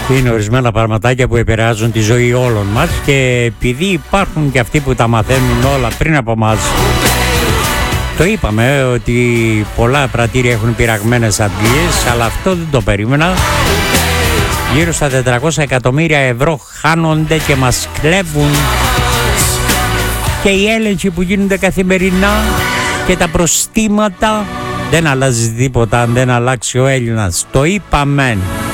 Είναι ορισμένα πραγματάκια που επηρεάζουν τη ζωή όλων μας και επειδή υπάρχουν και αυτοί που τα μαθαίνουν όλα πριν από μας. Το είπαμε ότι πολλά πρατήρια έχουν πειραγμένες αντλίες, αλλά αυτό δεν το περίμενα. Γύρω στα 400 εκατομμύρια ευρώ χάνονται και μας κλέβουν. Και οι έλεγχοι που γίνονται καθημερινά και τα προστήματα, δεν αλλάζει τίποτα αν δεν αλλάξει ο Έλληνας. Το είπαμε.